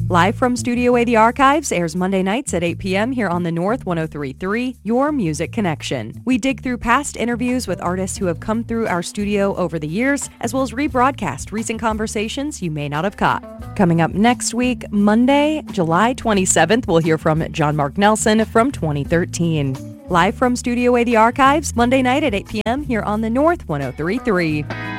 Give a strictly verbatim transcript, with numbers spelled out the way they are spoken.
Live from Studio A, The Archives airs Monday nights at eight p.m. here on the North one oh three point three, Your Music Connection. We dig through past interviews with artists who have come through our studio over the years, as well as rebroadcast recent conversations you may not have caught. Coming up next week, Monday, July twenty-seventh, we'll hear from John Mark Nelson from twenty thirteen. Live from Studio A, The Archives, Monday night at eight p.m. here on the North one oh three point three.